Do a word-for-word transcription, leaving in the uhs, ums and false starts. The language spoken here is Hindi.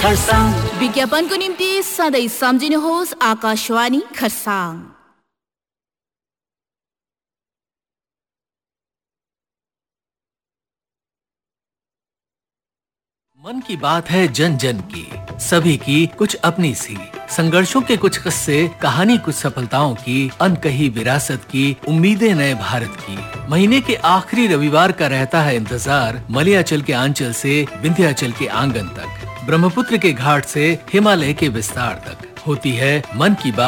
खरसाङ। विज्ञापनको निम्ति सधैँ सम्झिनुहोस् आकाशवाणी खरसाङ। मन की बात है जन जन की, सभी की कुछ अपनी सी, संघर्षों के कुछ किस्से, कहानी कुछ सफलताओं की, अनकही विरासत की, उम्मीदें नए भारत की। महीने के आखिरी रविवार का रहता है इंतजार, मलयाचल के आंचल से विंध्याचल के आंगन तक, ब्रह्मपुत्र के घाट से हिमालय के विस्तार तक। होती है मन की बात।